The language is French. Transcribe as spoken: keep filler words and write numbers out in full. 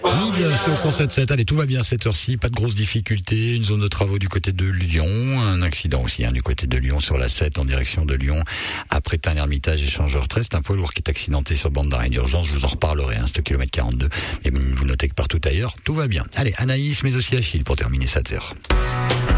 Mille sur cent sept sept. Allez, tout va bien cette heure-ci, pas de grosses difficultés. Une zone de travaux du côté de Lyon, un accident aussi hein, du côté de Lyon sur la sept en direction de Lyon. Après Tain-l'Hermitage, échangeur treize, c'est un poids lourd qui est accidenté sur bande d'arrêt d'urgence. Je vous en reparlerai, hein, c'est au kilomètre quarante-deux. Et vous notez que partout ailleurs, tout va bien. Allez, Anaïs, mais aussi Achille pour terminer cette heure.